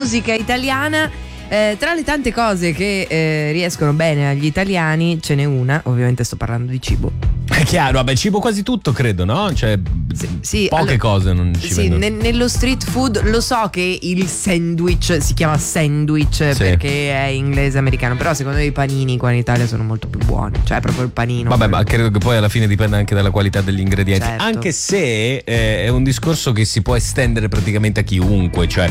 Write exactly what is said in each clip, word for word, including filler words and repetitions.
musica italiana. Eh, tra le tante cose che eh, riescono bene agli italiani ce n'è una, ovviamente sto parlando di cibo. È chiaro, vabbè, cibo quasi tutto credo, no? Cioè sì, sì, poche allora, cose non ci sì, ne, nello street food lo so che il sandwich si chiama sandwich, sì, perché è inglese americano, però secondo me i panini qua in Italia sono molto più buoni, cioè proprio il panino. Vabbè, ma credo che poi alla fine dipenda anche dalla qualità degli ingredienti, certo. Anche se eh, è un discorso che si può estendere praticamente a chiunque, cioè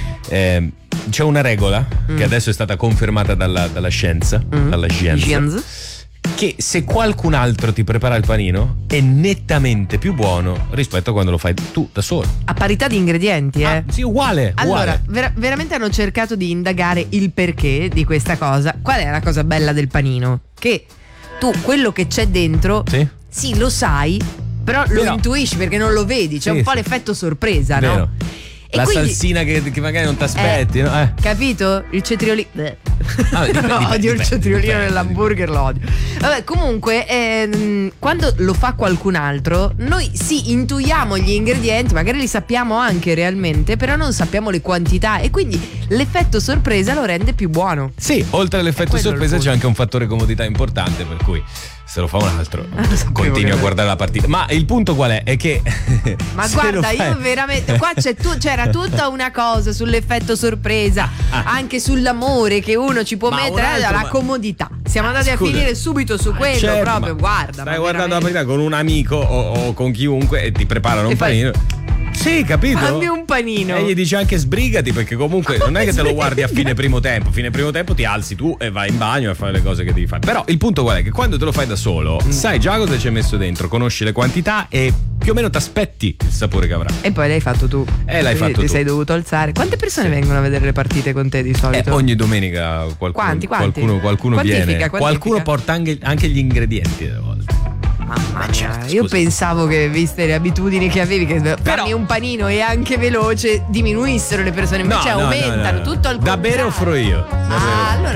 eh, c'è una regola mm. che adesso è stata confermata dalla, dalla scienza, mm. dalla scienza, scienza, che se qualcun altro ti prepara il panino è nettamente più buono rispetto a quando lo fai tu da solo. A parità di ingredienti, eh? Ah, sì, uguale. Allora, uguale. Ver- veramente hanno cercato di indagare il perché di questa cosa. Qual è la cosa bella del panino? Che tu quello che c'è dentro, sì, sì lo sai, però lo però, intuisci perché non lo vedi. C'è sì, un po' sì. l'effetto sorpresa, vero. No? E la quindi, salsina che, che magari non ti aspetti, eh, no? Eh. Capito? Il cetriolino. Ah, dipende, no, dipende, odio il cetriolino dipende, nell'hamburger, lo odio. Vabbè, comunque, ehm, quando lo fa qualcun altro, noi sì intuiamo gli ingredienti, magari li sappiamo anche realmente, però non sappiamo le quantità e quindi l'effetto sorpresa lo rende più buono. Sì, oltre all'effetto sorpresa c'è anche un fattore comodità importante, per cui se lo fa un altro continui a guardare la partita. Ma il punto qual è? È che ma guarda, io veramente qua c'è tu, c'era tutta una cosa sull'effetto sorpresa, anche sull'amore che uno ci può ma mettere, altro, la ma... comodità. Siamo andati scusa. a finire subito su quello, certo, proprio guarda. Stai guardando la partita con un amico o, o con chiunque e ti preparano e un panino. Sì, capito? Fammi un panino. E gli dice anche sbrigati, perché comunque non è che te lo guardi a fine primo tempo. Fine primo tempo ti alzi tu e vai in bagno a fare le cose che devi fare. Però il punto qual è? Che quando te lo fai da solo mm. sai già cosa ci hai messo dentro, conosci le quantità e più o meno ti aspetti il sapore che avrà. E poi l'hai fatto tu. E l'hai fatto ti tu. sei dovuto alzare. Quante persone sì. vengono a vedere le partite con te di solito? Eh, ogni domenica qualcuno, quanti, quanti? qualcuno, qualcuno quantifica, viene. Quantifica. Qualcuno porta anche, anche gli ingredienti a volte. Mamma mia, certo, io pensavo che viste le abitudini che avevi, che però, farmi un panino e anche veloce diminuissero le persone, invece no, no, aumentano, no, no. tutto al da bere offro io. Da ah, bere. allora